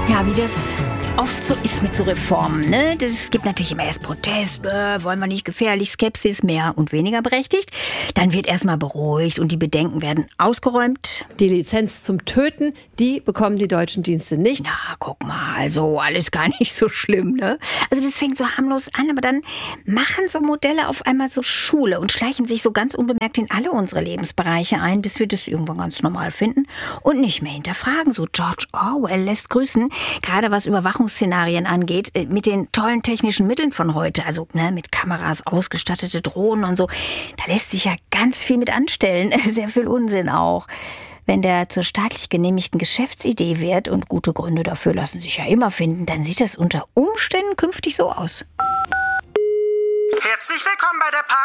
Ja, wie das oft so ist mit so Reformen, ne? Es gibt natürlich immer erst Protest, wollen wir nicht, gefährlich, Skepsis, mehr und weniger berechtigt. Dann wird erstmal beruhigt und die Bedenken werden ausgeräumt. Die Lizenz zum Töten, die bekommen die deutschen Dienste nicht. Na, guck mal, also alles gar nicht so schlimm, ne? Also das fängt so harmlos an, aber dann machen so Modelle auf einmal so Schule und schleichen sich so ganz unbemerkt in alle unsere Lebensbereiche ein, bis wir das irgendwann ganz normal finden und nicht mehr hinterfragen. So George Orwell lässt grüßen, gerade was Überwachungsszenarien angeht, mit den tollen technischen Mitteln von heute, also mit Kameras ausgestattete Drohnen und so, da lässt sich ja ganz viel mit anstellen, sehr viel Unsinn auch. Wenn der zur staatlich genehmigten Geschäftsidee wird, und gute Gründe dafür lassen sich ja immer finden, dann sieht das unter Umständen künftig so aus. Herzlich willkommen bei der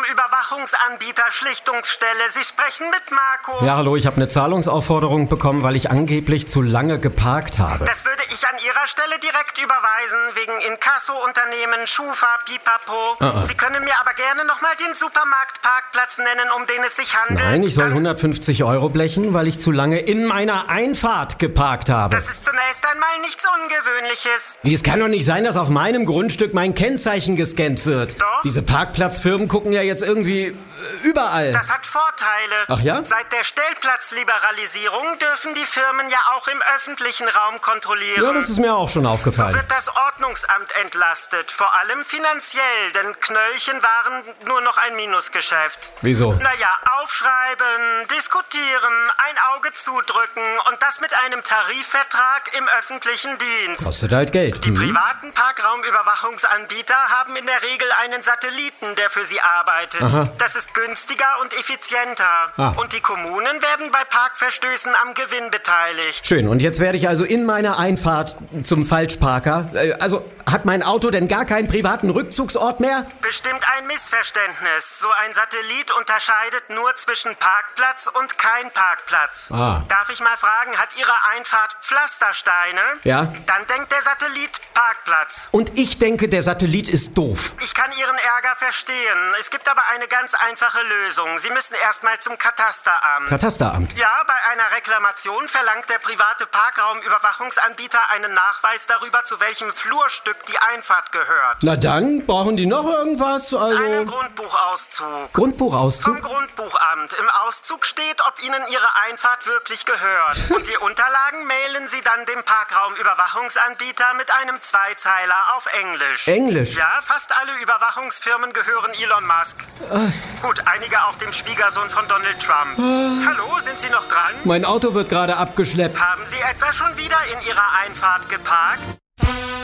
Parkraumüberwachungsanbieter-Schlichtungsstelle. Sie sprechen mit Marco. Ja, hallo, ich habe eine Zahlungsaufforderung bekommen, weil ich angeblich zu lange geparkt habe. Das würde ich an Ihrer Stelle direkt überweisen, wegen Inkasso-Unternehmen, Schufa, Pipapo. Sie können mir aber gerne nochmal den Supermarktparkplatz nennen, um den es sich handelt. Nein, ich soll 150 € blechen, weil ich zu lange in meiner Einfahrt geparkt habe. Das ist zunächst einmal nichts Ungewöhnliches. Wie, es kann doch nicht sein, dass auf meinem Grundstück mein Kennzeichen gescannt wird. Doch. Diese Parkplatzfirmen gucken ja jetzt irgendwie überall. Das hat Vorteile. Ach ja? Seit der Stellplatzliberalisierung dürfen die Firmen ja auch im öffentlichen Raum kontrollieren. Ja, das ist mir auch schon aufgefallen. So wird das Ordnungsamt entlastet, vor allem finanziell, denn Knöllchen waren nur noch ein Minusgeschäft. Wieso? Naja, aufschreiben, diskutieren, ein Auge zudrücken und das mit einem Tarifvertrag im öffentlichen Dienst. Kostet halt Geld. Die privaten Parkraumüberwachungsanbieter haben in der Regel einen Satelliten, der für sie arbeitet. Aha. Das ist günstiger und effizienter. Und die Kommunen werden bei Parkverstößen am Gewinn beteiligt. Schön, und jetzt werde ich also in meiner Einfahrt zum Falschparker. Also, hat mein Auto denn gar keinen privaten Rückzugsort mehr? Bestimmt ein Missverständnis. So ein Satellit unterscheidet nur zwischen Parkplatz und kein Parkplatz. Darf ich mal fragen, hat Ihre Einfahrt Pflastersteine? Ja. Dann denkt der Satellit Parkplatz. Und ich denke, der Satellit ist doof. Ich kann Ihren Ärger verstehen. Es gibt aber eine ganz einfache Lösung. Sie müssen erstmal zum Katasteramt. Katasteramt? Ja, bei einer Reklamation verlangt der private Parkraumüberwachungsanbieter einen Nachweis darüber, zu welchem Flurstück die Einfahrt gehört. Na dann, brauchen die noch irgendwas? Einen Grundbuchauszug. Grundbuchauszug? Vom Grundbuchamt. Im Auszug steht, ob Ihnen Ihre Einfahrt wirklich gehört. Und die Unterlagen mailen Sie dann dem Parkraumüberwachungsanbieter mit einem Zweizeiler auf Englisch. Englisch? Ja, fast alle Überwachungsfirmen gehören Elon Musk. Gut, einige auch dem Schwiegersohn von Donald Trump. Hallo, sind Sie noch dran? Mein Auto wird gerade abgeschleppt. Haben Sie etwa schon wieder in Ihrer Einfahrt geparkt?